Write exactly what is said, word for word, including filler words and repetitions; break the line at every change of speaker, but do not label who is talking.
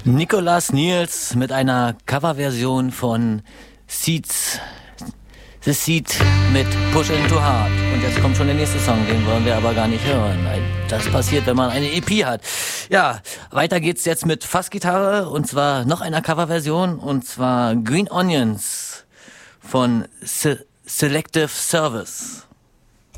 Nicolas Niels mit einer Coverversion von Seeds, The Seed mit Push Into Hard. Und jetzt kommt schon der nächste Song, den wollen wir aber gar nicht hören. Das passiert, wenn man eine E P hat. Ja, weiter geht's jetzt mit Fassgitarre und zwar noch einer Coverversion und zwar Green Onions von Se- Selective Service.